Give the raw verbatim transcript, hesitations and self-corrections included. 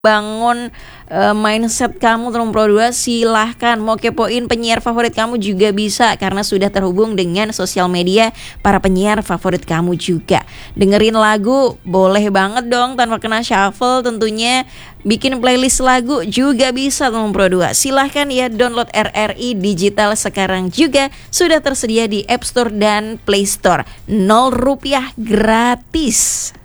bangun uh, mindset kamu Trun Pro dua, silahkan mau kepoin penyiar favorit kamu juga bisa karena sudah terhubung dengan sosial media para penyiar favorit kamu juga. Dengerin lagu boleh banget dong tanpa kena shuffle tentunya. Bikin playlist lagu juga bisa Trun Pro dua. Silahkan ya download R R I Digital sekarang juga sudah tersedia di App Store dan Play Store. Nol rupiah gratis.